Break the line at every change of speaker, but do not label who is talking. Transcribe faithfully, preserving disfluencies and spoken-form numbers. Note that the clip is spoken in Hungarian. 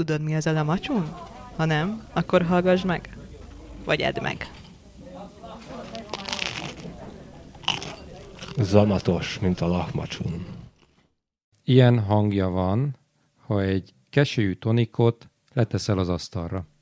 tudod, mi az a lamacsun? Ha nem, akkor hallgass meg. Vagy edd meg.
Zamatos, mint a lahmacsun.
Ilyen hangja van, ha egy keselyű tonikot leteszel az asztalra.